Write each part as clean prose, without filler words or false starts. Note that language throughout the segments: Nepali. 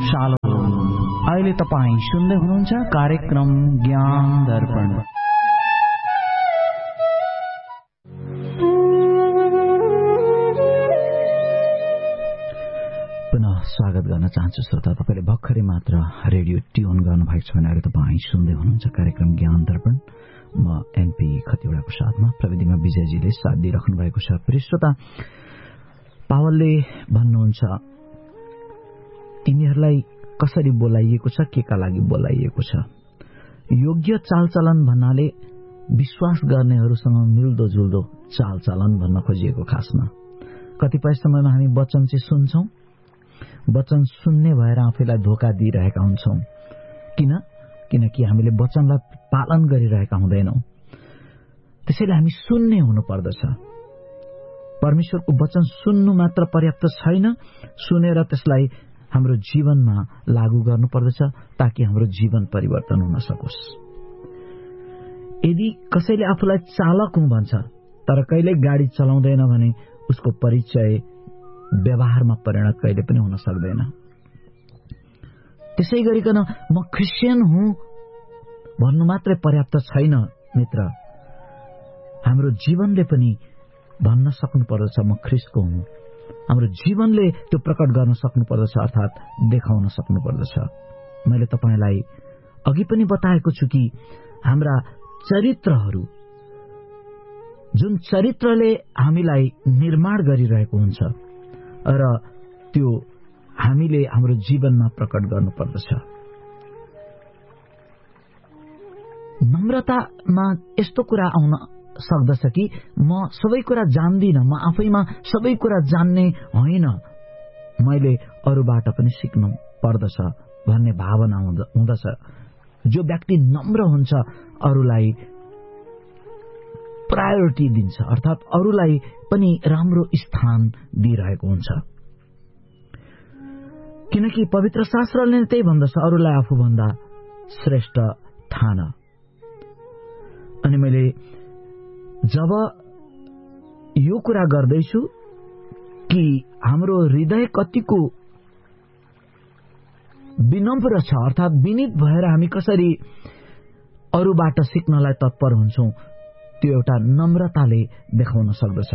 शालोम। अहिले तपाई सुन्दै हुनुहुन्छ कार्यक्रम ज्ञान दर्पण। पुनः स्वागत गर्न चाहन्छु श्रोता, तपाईले भर्खरै मात्र रेडियो ट्युन गर्नुभएको छ भने तपाई सुन्दै हुनुहुन्छ कार्यक्रम ज्ञान दर्पण। म एनपी खतिवड़ाको साथमा प्रविधिमा विजयजीले साथ दिइराख्नु भएको छ। प्रिय श्रोता, पावलले भन्नुहुन्छ तिनीहरूलाई कसरी बोलाइएको छ, के का लागि बोलाइएको छ। योग्य चालचलन भन्नाले विश्वास गर्नेहरूसँग मिल्दोजुल्दो चालचलन भन्न खोजिएको। खासमा कतिपय समयमा हामी वचन चाहिँ सुन्छौं, वचन सुन्ने भएर आफैलाई धोका दिइरहेका हुन्छौं। किनकि हामीले वचनलाई पालन गरिरहेका हुँदैनौं। त्यसैले हामी सुन्ने हुनुपर्दछ। परमेश्वरको वचन सुन्नु मात्र पर्याप्त छैन, सुनेर त्यसलाई हाम्रो जीवनमा लागू गर्नुपर्दछ ताकि हाम्रो जीवन परिवर्तन हुन सकोस्। यदि कसैले आफूलाई चालक हुँ भन्छ तर कहिले गाडी चलाउँदैन भने उसको परिचय व्यवहारमा परिणत कहिले पनि हुन सक्दैन। त्यसै गरिकन म क्रिस्चियन हुँ भन्नु मात्रै पर्याप्त छैन मित्र। हाम्रो जीवनले पनि भन्न सक्नु पर्दछ म ख्रीष्टको हुँ। हाम्रो जीवनले त्यो प्रकट गर्न सक्नु पर्दछ, अर्थात देखाउन सक्नु पर्दछ। मैले तपाईलाई अघि पनि बताएको छु कि हाम्रा चरित्रहरू, जुन चरित्रले हामीलाई निर्माण गरिरहेको हुन्छ र त्यो हामीले हाम्रो जीवनमा प्रकट गर्नु पर्दछ। नम्रतामा यस्तो कुरा आउन सक्दछ कि म सबै कुरा जान्दिन, म आफैमा सबै कुरा जान्ने होइन, मैले अरूबाट पनि सिक्नु पर्दछ भन्ने भावना हुँदछ। जो व्यक्ति नम्र हुन्छ अरूलाई प्रायोरिटी दिन्छ, अर्थात अरूलाई पनि राम्रो स्थान दिइरहेको हुन्छ। किनकि पवित्र शास्त्रले त्यही भन्दछ, अरूलाई आफूभन्दा श्रेष्ठ ठान। अनि मैले जब यो कुरा गर्दैछु कि हाम्रो हृदय कतिको विनम्र छ, अर्थात विनीत भएर हामी कसरी अरूबाट सिक्नलाई तत्पर हुन्छौं, त्यो एउटा नम्रताले देखाउन सक्दछ।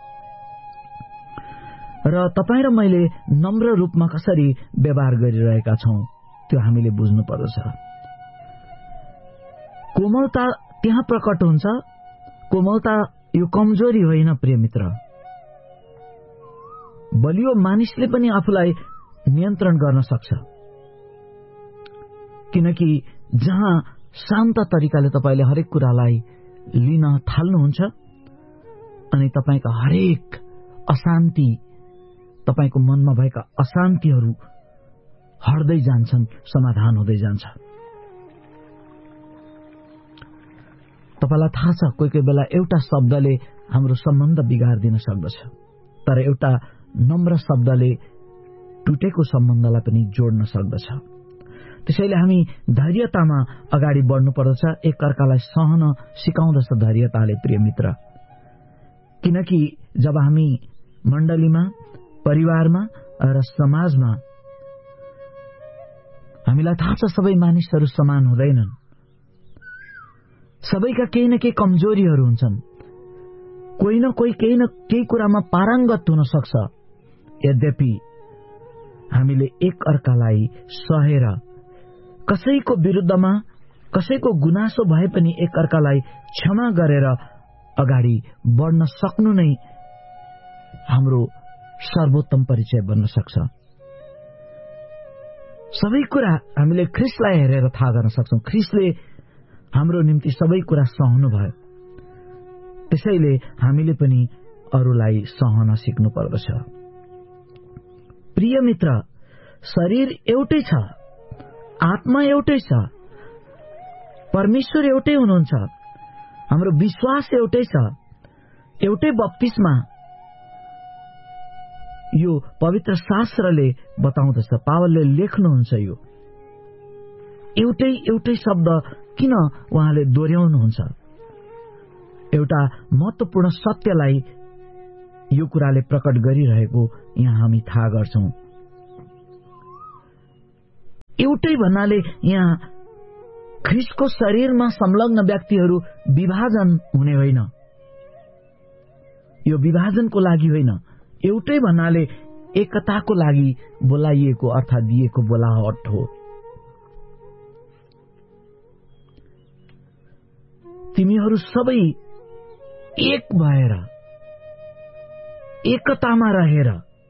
र तपाईँ र मैले नम्र रूपमा कसरी व्यवहार गरिरहेका छौं त्यो हामीले बुझ्नु पर्दछ। कोमलता त्यहाँ प्रकट हुन्छ। कोमलता यो कमजोरी होइन प्रिय मित्र। बलियो मानिसले पनि आफूलाई नियन्त्रण गर्न सक्छ। किनकि जहाँ शान्त तरिकाले तपाईले हरेक कुरालाई लिन थाल्नुहुन्छ अनि तपाईका हरेक अशान्ति, तपाईको मनमा भएका अशान्तिहरू हट्दै जान्छन्, समाधान हुँदै जान्छ। तपाईलाई थाहा छ कोही कोही बेला एउटा शब्दले हाम्रो सम्बन्ध बिगार्दिन सक्दछ, तर एउटा नम्र शब्दले टुटेको सम्बन्धलाई पनि जोड्न सक्दछ। त्यसैले हामी धैर्यतामा अगाडि बढ्नु पर्दछ। एक अर्कालाई सहन सिकाउँदछ धैर्यताले प्रिय मित्र। किनकि जब हामी मण्डलीमा, परिवारमा र समाजमा, हामीलाई थाहा छ सबै मानिसहरू समान हुँदैनन्। सबैका केही न केही कमजोरीहरू हुन्छन्। कोही न कोही केही न केही कुरामा पारङ्गत हुन सक्छ। यद्यपि हामीले एक अर्कालाई सहेर, कसैको विरुद्धमा कसैको गुनासो भए पनि एक अर्कालाई क्षमा गरेर अगाडि बढ्न सक्नु नै हाम्रो सर्वोत्तम परिचय बन्न सक्छ। सबै कुरा हामीले ख्रीष्टलाई हेरेर थाहा गर्न सक्छौं। ख्रीष्टले हाम्रो निम्ति सबै कुरा सहनु भयो। त्यसैले हामीले पनि अरूलाई सहन सिक्नु पर्दछ। प्रिय मित्र, शरीर एउटै छ, आत्मा एउटै छ, परमेश्वर एउटै हुनुहुन्छ, हाम्रो विश्वास एउटै छ, एउटै बप्तिस्मा यो पवित्र शास्त्रले बताउँदछ। पावलले लेख्नुहुन्छ यो एउटै शब्द किन उहाँले दोहोर्याउनुहुन्छ। एउटा महत्त्वपूर्ण सत्यलाई यो कुराले प्रकट गरिरहेको यहाँ हामी थाहा गर्छौं। एउटै भन्नाले यहाँ ख्रीष्टको शरीरमा संलग्न व्यक्तिहरू विभाजन हुने होइन। यो विभाजनको लागि होइन, एउटै भन्नाले एकताको लागि बोलाइएको अर्थात् दिएको बोलाहट हो। तिमीहरू सबै एक भएर एकतामा रहेर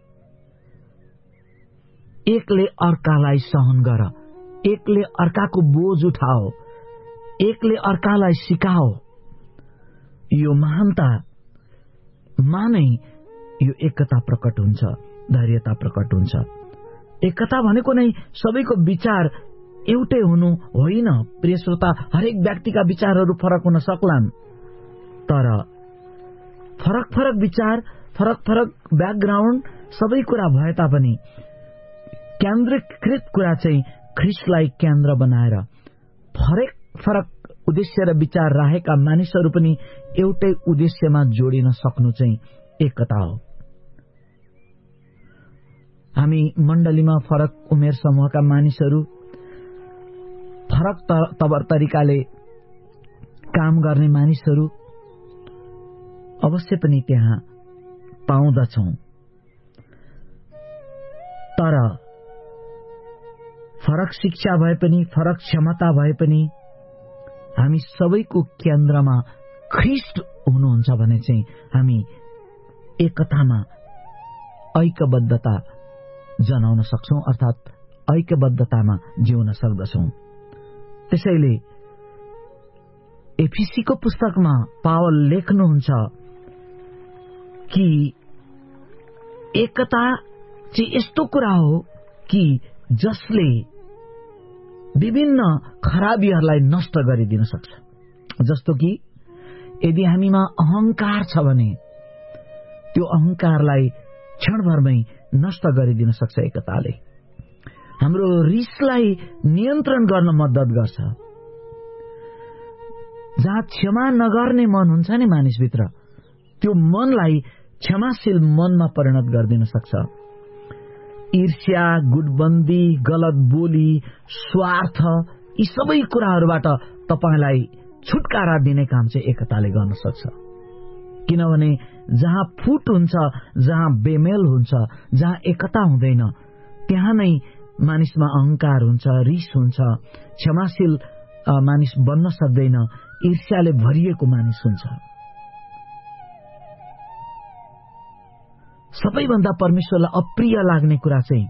एकले अर्कालाई सहन गर, एकले अर्काको बोझ उठाओ, एकले अर्कालाई सिकाओ। यो महानतामा नै यो एकता प्रकट हुन्छ, धैर्यता प्रकट हुन्छ। एकता भनेको नै सबैको विचार एउटै हुनु होइन। प्रिय श्रोता, हरेक व्यक्तिका विचारहरू फरक हुन सक्लान्, तर फरक फरक विचार, फरक फरक ब्याकग्राउन्ड, सबै कुरा भए तापनि केन्द्रीकृत कुरा चाहिँ ख्रीष्टलाई केन्द्र बनाएर फरक फरक उद्देश्य र विचार राखेका मानिसहरू पनि एउटै उद्देश्यमा जोडिन सक्नु चाहिँ एकता हो। हामी मण्डलीमा फरक उमेर समूहका मानिसहरू फरक तवर तरिकाले काम गर्ने मानिसहरू अवश्य पनि त्यहाँ पाउँदछौं, तर फरक शिक्षा भए पनि, फरक क्षमता भए पनि हामी सबैको केन्द्रमा ख्रीष्ट हुनुहुन्छ भने चाहिँ हामी एकतामा ऐक्यबद्धता जनाउन सक्छौं, अर्थात् ऐक्यबद्धतामा जिउन सक्दछौं। त्यसैले एफिसीको पुस्तकमा पावल लेख्नुहुन्छ कि एकता चाहिँ यस्तो कुरा हो कि जसले विभिन्न खराबीहरूलाई नष्ट गरिदिन सक्छ। जस्तो कि यदि हामीमा अहंकार छ भने त्यो अहंकारलाई क्षणभरमै नष्ट गरिदिन सक्छ एकताले। हाम्रो रिसलाई नियन्त्रण गर्न मद्दत गर्छ। जहाँ क्षमा नगर्ने मन हुन्छ नि मानिसभित्र, त्यो मनलाई क्षमाशील मनमा परिणत गरिदिन सक्छ। ईर्ष्या, गुटबन्दी, गलत बोली, स्वार्थ, यी सबै कुराहरूबाट तपाईलाई छुटकारा दिने काम चाहिँ एकताले गर्न सक्छ। किनभने जहाँ फुट हुन्छ, जहाँ बेमेल हुन्छ, जहाँ एकता हुँदैन, त्यहाँ नै मानिसमा अहंकार हुन्छ, रिस हुन्छ, क्षमाशील मानिस बन्न सक्दैन, ईर्ष्याले भरिएको मानिस हुन्छ। सबैभन्दा परमेश्वरलाई अप्रिय लाग्ने कुरा चाहिँ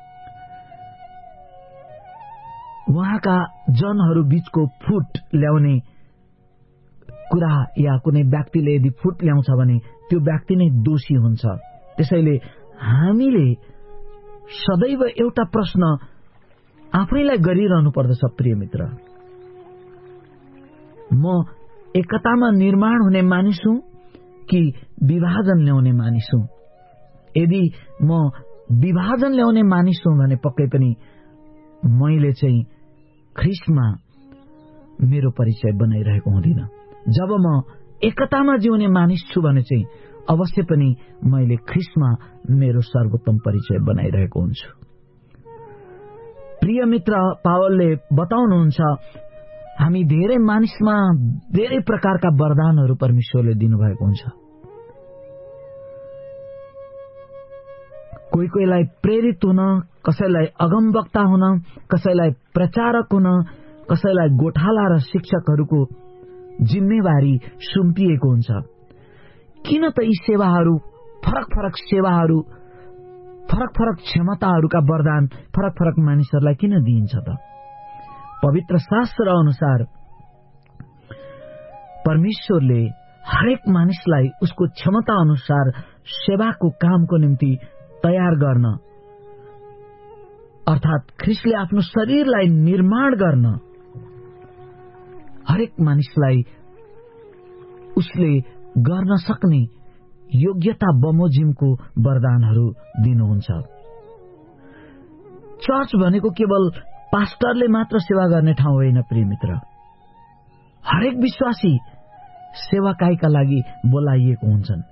उहाँका जनहरू बीचको फुट ल्याउने कुरा, या कुनै व्यक्तिले यदि फुट ल्याउँछ भने त्यो व्यक्ति नै दोषी हुन्छ। त्यसैले हामीले सदैव एउटा प्रश्न आफैलाई गरिरहनु पर्दछ, प्रिय मित्र, म एकतामा निर्माण हुने मानिस हुँ कि विभाजन ल्याउने मानिस हुँ? यदि म विभाजन ल्याउने मानिस हुँ भने पक्कै पनि मैले चाहिँ ख्रीष्टमा मेरो परिचय बनाइरहेको हुँदिन। जब म एकतामा जिउने मानिस छु भने चाहिँ अवश्य पनि मैले ख्रीष्टमा मेरो सर्वोत्तम परिचय बनाइरहेको हुन्छु। प्रिय मित्र, पावलले बताउनुहुन्छ हामी धेरै मानिसमा धेरै प्रकारका वरदानहरू परमेश्वरले दिनुभएको हुन्छ। कोही कोहीलाई प्रेरित हुन, कसैलाई अगमवक्ता हुन, कसैलाई प्रचारक हुन, कसैलाई गोठाला र शिक्षकहरूको जिम्मेवारी सुम्पिएको हुन्छ। किन त यी सेवाहरू, फरक फरक सेवाहरू, फरक फरक क्षमताहरूका वरदान फरक फरक मानिसहरूलाई किन दिइन्छ त? पवित्र शास्त्र अनुसार परमेश्वरले हरेक मानिसलाई उसको क्षमता अनुसार सेवाको कामको निम्ति तयार गर्न, अर्थात् ख्रीष्टले आफ्नो शरीरलाई निर्माण गर्न हरेक मानिसलाई उसले गर्न सक्ने योग्यता बमोजिमको वरदानहरू दिनुहुन्छ। चर्च भनेको केवल पास्टरले मात्र सेवा गर्ने ठाउँ होइन प्रिय मित्र। हरेक विश्वासी सेवाकाईका लागि बोलाइएको हुन्छन्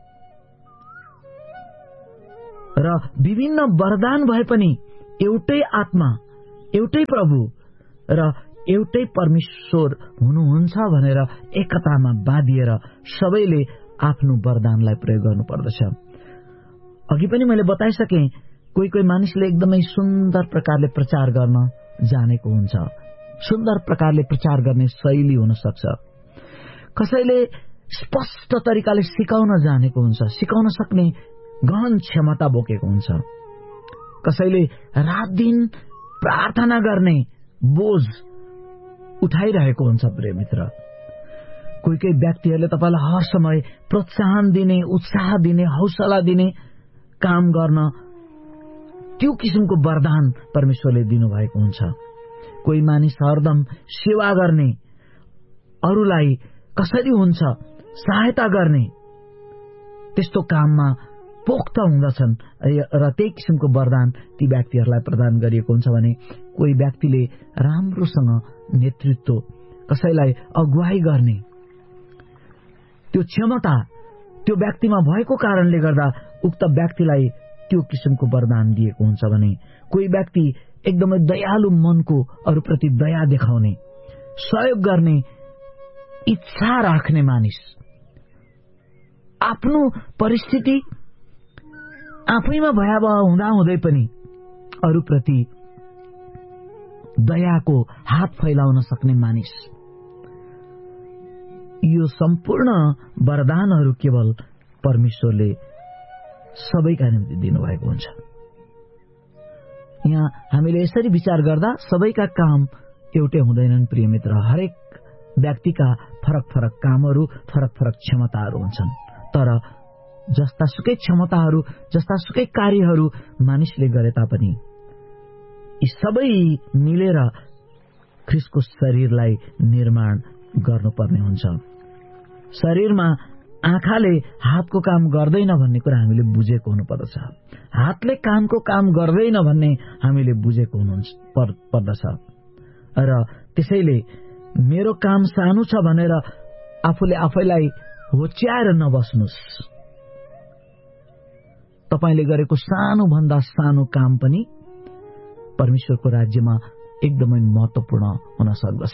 र विभिन्न वरदान भए पनि एउटै आत्मा, एउटै प्रभु र एउटै परमेश्वर हुनुहुन्छ भनेर एकतामा बाँधिएर सबैले आफ्नो वरदानलाई प्रयोग गर्नुपर्दछ। अघि पनि मैले बताइसके, कोही कोही मानिसले एकदमै सुन्दर प्रकारले प्रचार गर्न जानेको हुन्छ, सुन्दर प्रकारले प्रचार गर्ने शैली हुन सक्छ। कसैले स्पष्ट तरिकाले सिकाउन जानेको हुन्छ, सिकाउन सक्ने गहन क्षमता बोकेको हुन्छ। कसैले रात दिन प्रार्थना गर्ने बोझ उठाइरहेको हुन्छ। प्रिय मित्र, कोही कोही व्यक्तिहरूले तपाईलाई हर समय प्रोत्साहन दिने, उत्साह दिने, हौसला दिने काम गर्न त्यो किसिमको वरदान परमेश्वरले दिनुभएको हुन्छ। कोही मानिस हरदम सेवा गर्ने, अरूलाई कसरी हुन्छ सहायता गर्ने, त्यस्तो काममा पोख्त हुँदछन् र त्यही किसिमको वरदान ती व्यक्तिहरूलाई प्रदान गरिएको हुन्छ भने कोही व्यक्तिले राम्रोसँग नेतृत्व, कसैलाई अगुवाई गर्ने त्यो क्षमता त्यो व्यक्तिमा भएको कारणले गर्दा उक्त व्यक्तिलाई त्यो किसिमको वरदान दिएको हुन्छ भने कोही व्यक्ति एकदमै दयालु मनको, अरूप्रति दया देखाउने, सहयोग गर्ने इच्छा राख्ने मानिस, आफ्नो परिस्थिति आफैमा भयावह हुँदाहुँदै पनि अरूप्रति दयाको हात फैलाउन सक्ने मानिस, यो सम्पूर्ण वरदानहरू केवल परमेश्वरले सबैका निम्ति दिनुभएको हुन्छ। यहाँ हामीले यसरी विचार गर्दा सबैका काम एउटै हुँदैनन्। प्रिय मित्र, हरेक व्यक्तिका फरक फरक कामहरू, फरक फरक क्षमताहरू हुन्छन्। तर जस्तासुकै क्षमताहरू, जस्तासुकै कार्यहरू मानिसले गरे तापनि यी सबै मिलेर ख्रीष्टको शरीरलाई निर्माण गर्नुपर्ने हुन्छ। शरीरमा आँखाले हातको काम गर्दैन भन्ने कुरा हामीले बुझेको हुनुपर्दछ, हातले कानको काम गर्दैन भन्ने हामीले बुझेको पर्दछ। र त्यसैले मेरो काम सानो छ भनेर आफूले आफैलाई होच्याएर नबस्नुस्। तपाईले गरेको सानो भन्दा सानो काम पनि परमेश्वरको राज्यमा एकदमै महत्त्वपूर्ण हुन सक्दछ।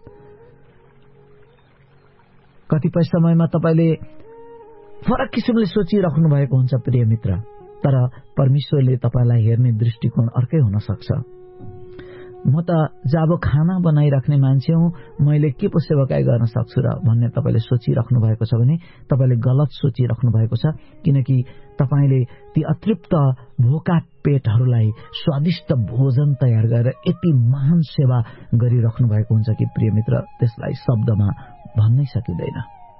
कतिपय समयमा तपाईले फरक किसिमले सोचिराख्नु भएको हुन्छ प्रिय मित्र, तर परमेश्वरले तपाईलाई हेर्ने दृष्टिकोण अर्कै हुन सक्छ। म त जब खाना बनाइराख्ने मान्छे हुँ, मैले के पो सेवाकाई गर्न सक्छु र भन्ने तपाईले सोचिराख्नु भएको छ भने तपाईले गलत सोचिराख्नु भएको छ। किनकि तपाईले ती अतृप्त भोका पेटहरूलाई स्वादिष्ट भोजन तयार गरेर यति महान सेवा गरिराख्नु भएको हुन्छ कि प्रिय मित्र, त्यसलाई शब्दमा भन्नै सकिँदैन।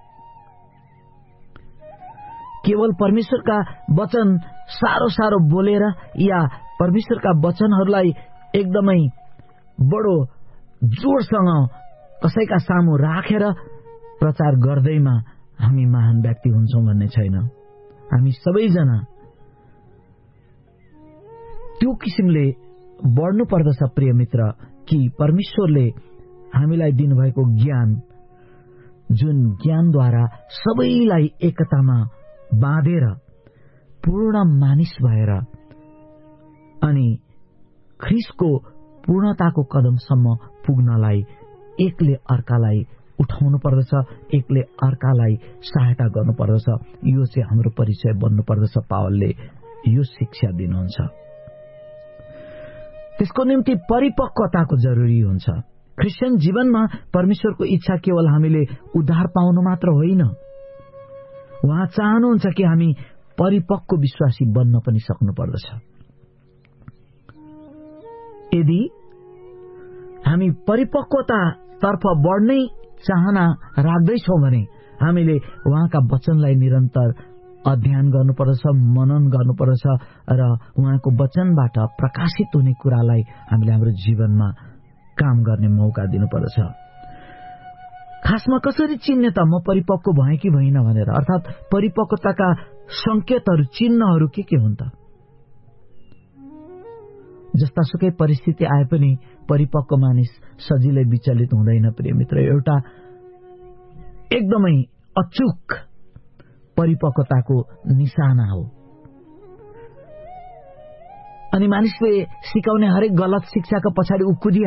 केवल परमेश्वरका वचन सारो सारो बोलेर या परमेश्वरका वचनहरूलाई एकदमै बडो जोडसँग कसैका सामु राखेर प्रचार गर्दैमा हामी महान व्यक्ति हुन्छौं भन्ने छैन। हामी सबैजना त्यो किसिमले बढ्नु पर्दछ प्रिय मित्र कि परमेश्वरले हामीलाई दिनुभएको ज्ञान, जुन ज्ञानद्वारा सबैलाई एकतामा बाँधेर पूर्ण मानिस भएर अनि ख्रीष्टको पूर्णताको कदमसम्म पुग्नलाई एकले अर्कालाई उठाउनु पर्दछ, एकले अर्कालाई सहायता गर्नु पर्दछ। यो चाहिँ हाम्रो परिचय बन्नु पर्दछ। पावलले यो शिक्षा दिनुहुन्छ। त्यसको निम्ति परिपक्वताको जरुरी हुन्छ। क्रिस्चियन जीवनमा परमेश्वरको इच्छा केवल हामीले उद्धार पाउनु मात्र होइन, उहाँ चाहनुहुन्छ कि हामी परिपक्व विश्वासी बन्न पनि सक्नु पर्दछ। यदि हामी परिपक्वता तर्फ बढ्नै चाहना राख्दैछौँ भने हामीले उहाँका वचनलाई निरन्तर अध्ययन गर्नुपर्दछ, मनन गर्नुपर्दछ र उहाँको वचनबाट प्रकाशित हुने कुरालाई हामीले हाम्रो जीवनमा काम गर्ने मौका दिनुपर्दछ। खासमा कसरी चिन्ने त म परिपक्व भएँ कि भइन भनेर, अर्थात् परिपक्वताका संकेतहरू, चिन्हहरू के हुन् त? जस्तासुकै परिस्थिति आए पनि परिपक्व मानिस सजिलै विचलित हुँदैन प्रिय मित्र। एउटा एकदमै अचूक परिपक्वताको निशाना हो। अनि मानिसले सिकाउने हरेक गलत शिक्षाको पछाडि उ